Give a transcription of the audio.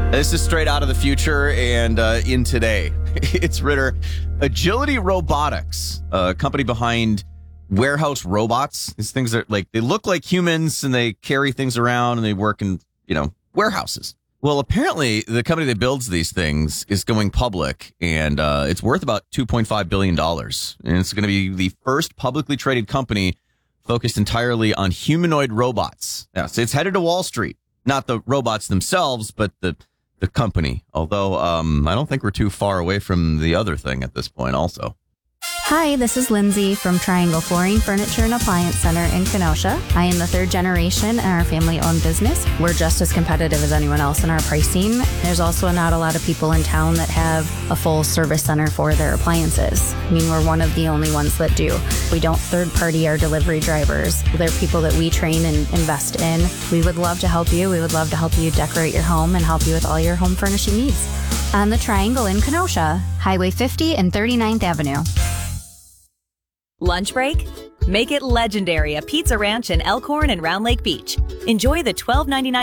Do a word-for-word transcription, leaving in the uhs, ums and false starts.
This is straight out of the future and uh, in today. It's Ritter. Agility Robotics, a company behind warehouse robots. These things are like, they look like humans and they carry things around and they work in, you know, warehouses. Well, apparently the company that builds these things is going public and uh, it's worth about two point five billion dollars. And it's going to be the first publicly traded company focused entirely on humanoid robots. Yeah, so it's headed to Wall Street. Not the robots themselves, but the the company. Although um, I don't think we're too far away from the other thing at this point also. Hi, this is Lindsay from Triangle Flooring, Furniture, and Appliance Center in Kenosha. I am the third generation in our family-owned business. We're just as competitive as anyone else in our pricing. There's also not a lot of people in town that have a full service center for their appliances. I mean, we're one of the only ones that do. We don't third-party our delivery drivers. They're people that we train and invest in. We would love to help you. We would love to help you decorate your home and help you with all your home furnishing needs. On the Triangle in Kenosha, Highway fifty and thirty-ninth Avenue. Lunch break? Make it legendary at Pizza Ranch in Elkhorn and Round Lake Beach. Enjoy the twelve ninety-nine